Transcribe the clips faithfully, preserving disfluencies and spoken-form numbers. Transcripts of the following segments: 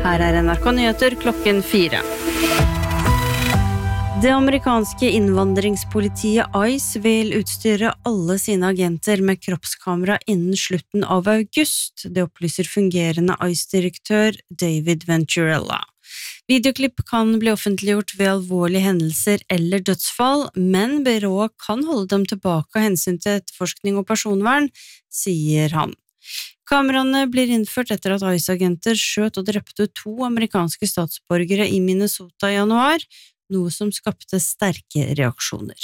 Her er N R K Nyheter klokken fire. Det amerikanske innvandringspolitiet ICE vil utstyre alle sine agenter med kroppskamera innen slutten av august. Det opplyser fungerende ICE-direktør David Venturella. Videoklipp kan bli offentliggjort ved alvorlige hendelser eller dødsfall, men byrået kan holde dem tilbake av hensyn til etterforskning og personvern, sier han. Kameraene blir innført etter at ICE-agenter skjøt og drepte to amerikanske statsborgere i Minnesota i januar, noe som skapte sterke reaksjoner.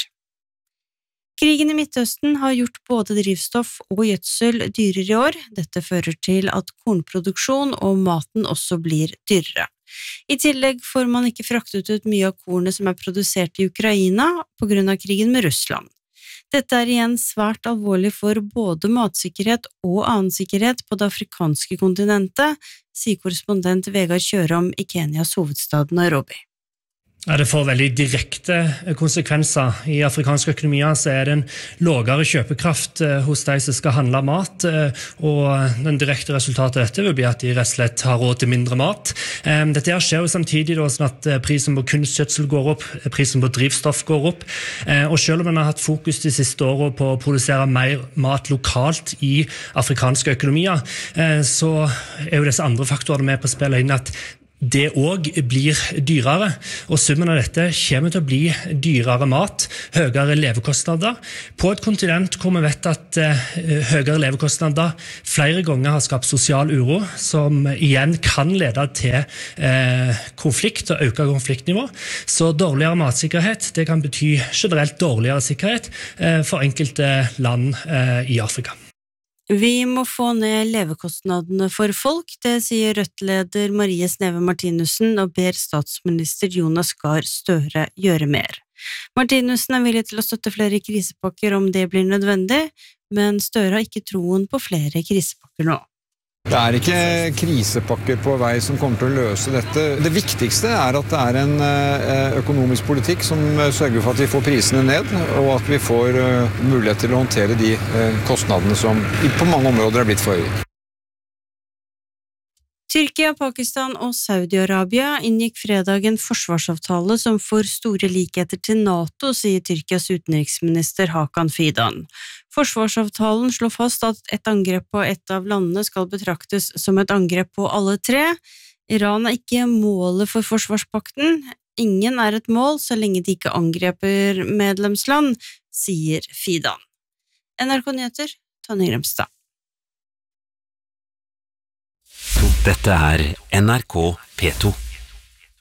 Krigen i Midtøsten har gjort både drivstoff og gjødsel dyrere i år. Dette fører til at kornproduksjon og maten også blir dyrere. I tillegg får man ikke fraktet ut mye av kornet som er produsert i Ukraina på grunn av krigen med Russland. Dette er igjen svært alvorlig for både matsikkerhet og annen sikkerhet på det afrikanske kontinentet, sier korrespondent Vegard Kjørom i Kenyas hovedstad Nairobi. Ja, det får veldig direkte konsekvenser. I afrikanske økonomier så er det en lavere kjøpekraft hos de som skal handle mat, og den direkte resultatet av dette vil bli at de rett og slett har råd til mindre mat. Dette skjer jo samtidig da, sånn at prisen på kunstgjødsel går opp, prisen på drivstoff går opp, og selv om man har hatt fokus de siste årene på å produsere mer mat lokalt i afrikanske økonomier, så er jo disse andre faktorene med på å spille inn at det også blir dyrere, og summen av dette kommer til å bli dyrere mat, høyere levekostnader, på et kontinent hvor vi vet at uh, høyere levekostnader flere ganger har skapt sosial uro, som igjen kan lede til uh, konflikt og øke konfliktnivå. Så dårligere matsikkerhet, det kan bety generelt dårligere sikkerhet uh, for enkelte land uh, i Afrika. Vi må få ned levekostnadene for folk, det sier Rødt-leder Marie Sneve Martinussen og ber statsminister Jonas Gahr Støre gjøre mer. Martinussen er villig til å støtte flere krisepakker om det blir nødvendig, men Støre har ikke troen på flere krisepakker nå. Det er ikke krisepakker på vei som kommer til å løse dette. Det viktigste er at det er en økonomisk politikk som sørger for at vi får prisene ned, og at vi får mulighet til å håndtere de kostnadene som på mange områder er blitt for høye. Tyrkia, Pakistan og Saudi-Arabia inngikk fredag en forsvarsavtale som får store likheter til NATO, sier Tyrkias utenriksminister Hakan Fidan. Forsvarsavtalen slår fast at et angrep på et av landene skal betraktes som et angrep på alle tre. Iran er ikke målet for forsvarspakten. Ingen er et mål så lenge de ikke angreper medlemsland, sier Fidan. N R K Nyheter, Tonje Gremstad. Dette er N R K P to.